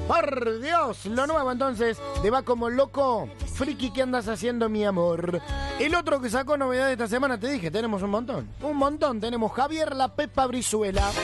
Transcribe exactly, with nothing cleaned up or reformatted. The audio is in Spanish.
Por Dios, lo nuevo entonces de Va Como Loco. Friki, ¿qué andas haciendo, mi amor? El otro que sacó novedad esta semana, te dije, tenemos un montón. Un montón, tenemos Javier La Pepa Brizuela.